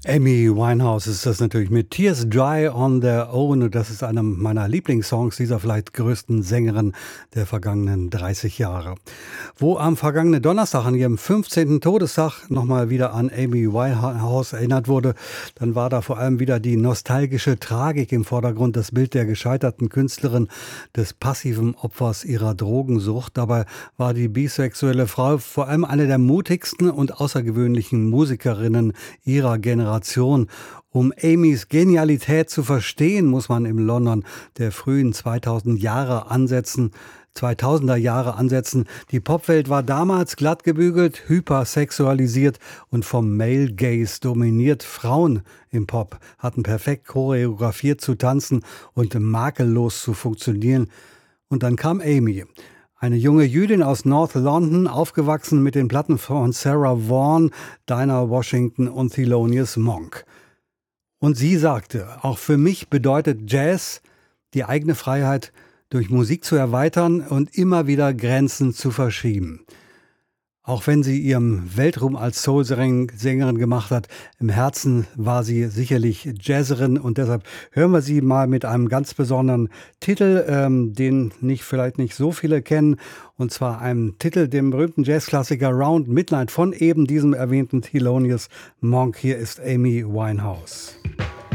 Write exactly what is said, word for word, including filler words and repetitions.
Amy Winehouse ist das natürlich mit Tears Dry on Their Own. Und das ist einer meiner Lieblingssongs dieser vielleicht größten Sängerin der vergangenen dreißig Jahre. Wo am vergangenen Donnerstag, an ihrem fünfzehnten Todestag, nochmal wieder an Amy Winehouse erinnert wurde, dann war da vor allem wieder die nostalgische Tragik im Vordergrund, das Bild der gescheiterten Künstlerin, des passiven Opfers ihrer Drogensucht. Dabei war die bisexuelle Frau vor allem eine der mutigsten und außergewöhnlichen Musikerinnen ihrer Generation. Um Amys Genialität zu verstehen, muss man im London der frühen zweitausend Jahre ansetzen, zweitausender Jahre ansetzen. Die Popwelt war damals glatt gebügelt, hypersexualisiert und vom Male Gaze dominiert. Frauen im Pop hatten perfekt choreografiert zu tanzen und makellos zu funktionieren. Und dann kam Amy. Eine junge Jüdin aus North London, aufgewachsen mit den Platten von Sarah Vaughan, Dinah Washington und Thelonious Monk. Und sie sagte, auch für mich bedeutet Jazz, die eigene Freiheit durch Musik zu erweitern und immer wieder Grenzen zu verschieben. Auch wenn sie ihren Weltruhm als Soul-Sängerin gemacht hat, im Herzen war sie sicherlich Jazzerin und deshalb hören wir sie mal mit einem ganz besonderen Titel, ähm, den nicht, vielleicht nicht so viele kennen, und zwar einem Titel, dem berühmten Jazzklassiker Round Midnight von eben diesem erwähnten Thelonious Monk. Hier ist Amy Winehouse.